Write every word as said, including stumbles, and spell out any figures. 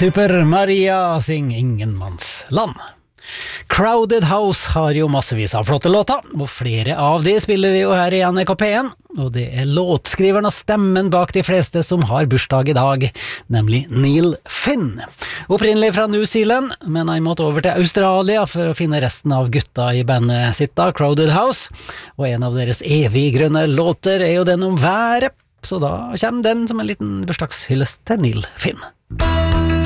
Super Maria syng Ingenmannsland. Crowded House har jo massevis av flotte låter, og flere av de spiller vi jo her i N R K P en, og det er låtskriveren og stemmen bak de fleste som har bursdag i dag, nemlig Neil Finn. Opprinnelig fra New Zealand, men han måtte over til Australia for å finne resten av gutta i bandet sitt da, Crowded House, og en av deres evig grønne låter er jo den om været, så da kommer den som en liten bursdagshyllest til Neil Finn.